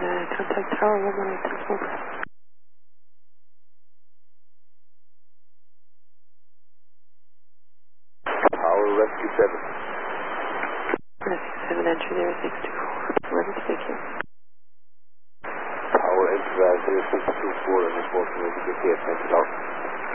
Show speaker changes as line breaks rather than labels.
contact tower 11864.
Tower Rescue 7.
Rescue 7, entry there 624. Ready to take you.
Tower Enterprise 0624 and report to the GPS 10 Tower.